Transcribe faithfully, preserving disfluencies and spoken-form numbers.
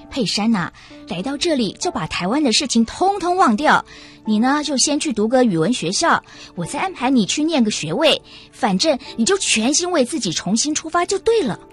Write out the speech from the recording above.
佩珊啊，来到这里就把台湾的事情通通忘掉。你呢，就先去读个语文学校，我再安排你去念个学位，反正你就全心为自己重新出发就对了。